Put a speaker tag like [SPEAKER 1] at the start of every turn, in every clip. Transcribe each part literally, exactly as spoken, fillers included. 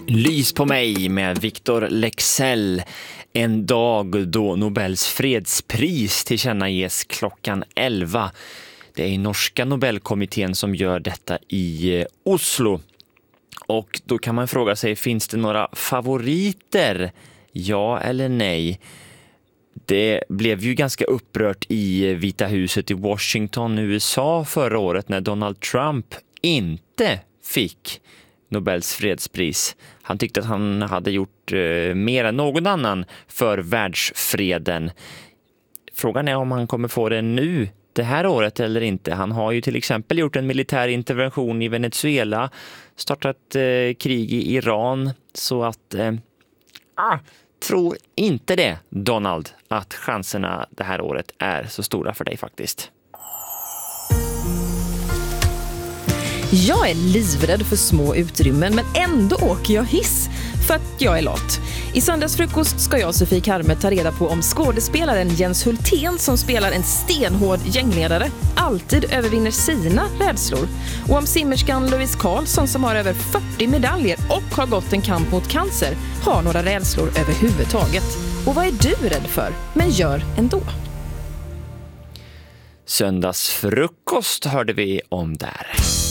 [SPEAKER 1] Lys på mig med Victor Leksell. En dag då Nobels fredspris tillkännages klockan elva. Det är norska Nobelkommittén som gör detta i Oslo. Och då kan man fråga sig, finns det några favoriter? Ja eller nej? Det blev ju ganska upprört i Vita huset i Washington, U S A förra året när Donald Trump inte fick Nobels fredspris. Han tyckte att han hade gjort eh, mer än någon annan för världsfreden. Frågan är om han kommer få det nu det här året eller inte. Han har ju till exempel gjort en militär intervention i Venezuela, startat eh, krig i Iran, så att eh, ah, tror inte det, Donald, att chanserna det här året är så stora för dig faktiskt.
[SPEAKER 2] Jag är livrädd för små utrymmen, men ändå åker jag hiss för att jag är lat. I söndagsfrukost ska jag och Sofie Karme ta reda på om skådespelaren Jens Hultén, som spelar en stenhård gängledare, alltid övervinner sina rädslor. Och om simmerskan Louise Karlsson, som har över fyrtio medaljer och har gått en kamp mot cancer, har några rädslor överhuvudtaget. Och vad är du rädd för, men gör ändå?
[SPEAKER 1] Söndagsfrukost hörde vi om där.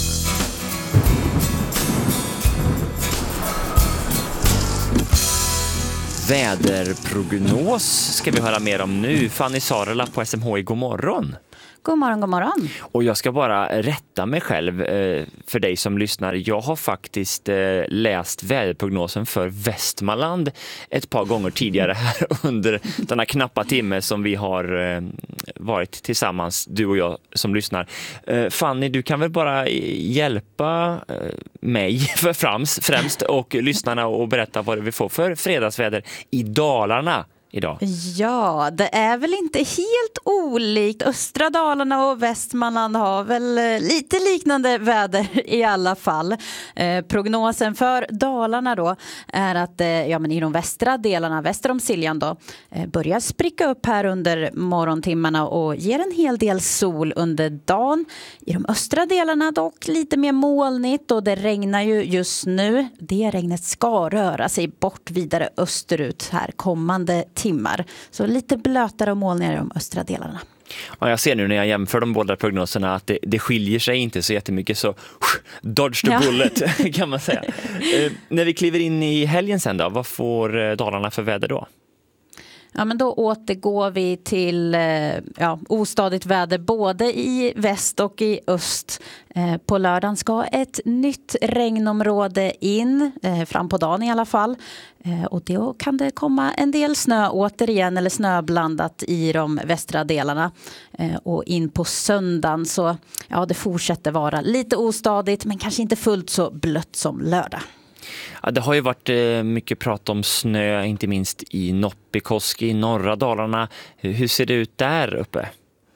[SPEAKER 1] Väderprognos ska vi höra mer om nu. Fanny Sarela på S M H I, god morgon.
[SPEAKER 3] God morgon, god morgon.
[SPEAKER 1] Och jag ska bara rätta mig själv eh, för dig som lyssnar. Jag har faktiskt eh, läst väderprognosen för Västmanland ett par gånger tidigare här under denna knappa timme som vi har eh, varit tillsammans, du och jag som lyssnar. Eh, Fanny, du kan väl bara hjälpa eh, mig för frams, främst och lyssnarna och berätta vad vi får för fredagsväder i Dalarna idag.
[SPEAKER 3] Ja, det är väl inte helt olikt. Östra Dalarna och Västmanland har väl lite liknande väder i alla fall. Eh, prognosen för Dalarna då är att eh, ja, men i de västra delarna, väster om Siljan då, eh, börjar spricka upp här under morgontimmarna och ger en hel del sol under dagen. I de östra delarna dock lite mer molnigt och det regnar ju just nu. Det regnet ska röra sig bort vidare österut här kommande timmar. Så lite blötare och molnigare i de östra delarna.
[SPEAKER 1] Ja, jag ser nu när jag jämför de båda prognoserna att det, det skiljer sig inte så jättemycket, så dodge the bullet ja. kan man säga. eh, när vi kliver in i helgen sen då, vad får Dalarna för väder då?
[SPEAKER 3] Ja, men då återgår vi till ja, ostadigt väder både i väst och i öst. Eh, på lördagen ska ett nytt regnområde in, eh, fram på dagen i alla fall. Eh, och då kan det komma en del snö återigen, eller snöblandat i de västra delarna. Eh, och in på söndagen så ja, det fortsätter vara lite ostadigt men kanske inte fullt så blött som lördag.
[SPEAKER 1] Ja, det har ju varit eh, mycket prat om snö, inte minst i Noppikoski i norra Dalarna. Hur ser det ut där uppe?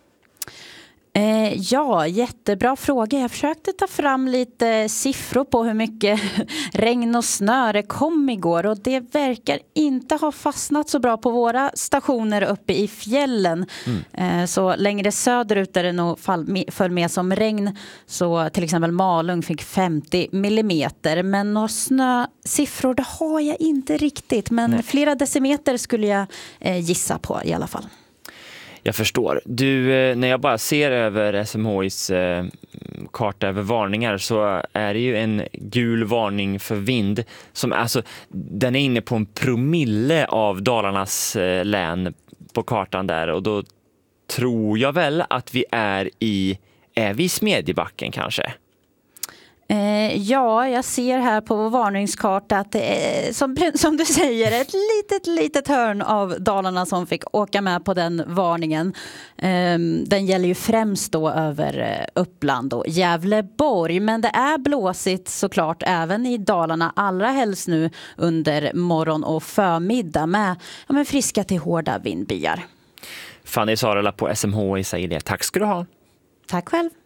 [SPEAKER 3] Eh, ja, jättebra fråga. Jag försökte ta fram lite siffror på hur mycket regn och snö det kom igår och det verkar inte ha fastnat så bra på våra stationer uppe i fjällen. Mm. Eh, så längre söderut är det nog fall, föll med som regn, så till exempel Malung fick femtio millimeter, men några snösiffror det har jag inte riktigt, men Nej. flera decimeter skulle jag eh, gissa på i alla fall.
[SPEAKER 1] Jag förstår. Du, när jag bara ser över S M H I:s eh, karta över varningar så är det ju en gul varning för vind. Som, alltså, den är inne på en promille av Dalarnas eh, län på kartan där. Och då tror jag väl att vi är i, är vi i Smedjebacken kanske?
[SPEAKER 3] Eh, ja, jag ser här på vår varningskarta att det är, som, som du säger, ett litet, litet hörn av Dalarna som fick åka med på den varningen. Eh, den gäller ju främst då över Uppland och Gävleborg, men det är blåsigt såklart även i Dalarna, allra helst nu under morgon och förmiddag med, ja, med friska till hårda vindbyar.
[SPEAKER 1] Fanny Sarela på S M H I säger det. Tack ska du ha.
[SPEAKER 3] Tack själv.